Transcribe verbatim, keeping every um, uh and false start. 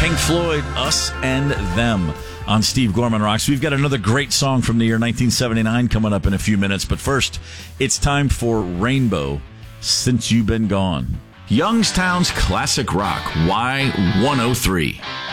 Pink Floyd, Us and Them on Steve Gorman Rocks. We've got another great song from the year nineteen seventy-nine coming up in a few minutes. But first, it's time for Rainbow, Since You've Been Gone. Youngstown's classic rock, Y one oh three.